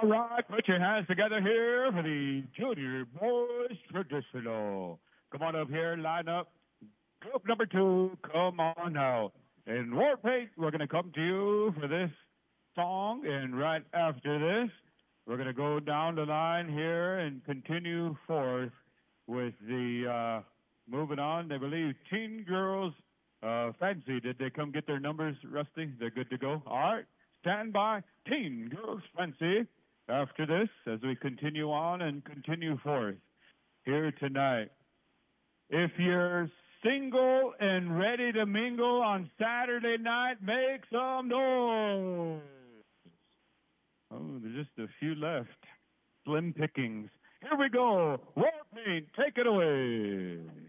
All right, put your hands together here for the Junior Boys Traditional. Come on up here, line up. Group number 2, come on now. In War Paint, we're going to come to you for this song, and right after this, we're going to go down the line here and continue forth with the, moving on, I believe, Teen Girls Fancy. Did they come get their numbers, Rusty? They're good to go? All right, stand by. Teen Girls Fancy. After this, as we continue on and continue forth here tonight. If you're single and ready to mingle on Saturday night, make some noise. Oh, there's just a few left. Slim pickings. Here we go. War Paint, take it away.